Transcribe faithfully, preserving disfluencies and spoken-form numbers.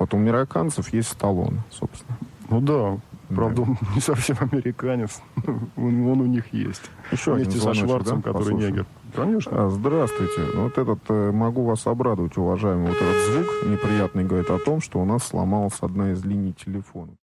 Вот у американцев есть Сталлоне, собственно. Ну да, правда, Да. он не совсем американец. Он, он у них есть. Еще Вместе один со звоночек, Шварцем, да? который Послушаем. негр. Конечно. А, здравствуйте. Вот этот, э, могу вас обрадовать, уважаемый, вот этот звук неприятный говорит о том, что у нас сломалась одна из линий телефона.